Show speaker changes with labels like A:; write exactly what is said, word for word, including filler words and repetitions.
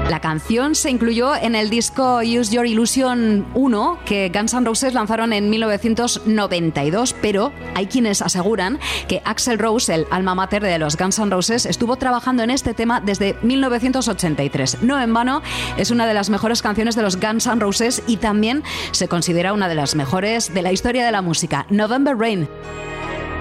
A: La canción se incluyó en el disco Use Your Illusion uno que Guns N' Roses lanzaron en mil novecientos noventa y dos, pero hay quienes aseguran que Axl Rose, el alma mater de los Guns N' Roses, estuvo trabajando en este tema desde mil novecientos ochenta y tres. No en vano, es una de las mejores canciones de los Guns N' Roses y también se considera una de las mejores de la historia de la música. November Rain.